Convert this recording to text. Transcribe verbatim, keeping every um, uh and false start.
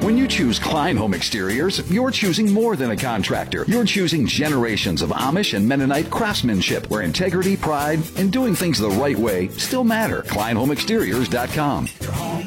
When you choose Klein Home Exteriors, you're choosing more than a contractor. You're choosing generations of Amish and Mennonite craftsmanship where integrity, pride, and doing things the right way still matter. Klein Home Exteriors dot com.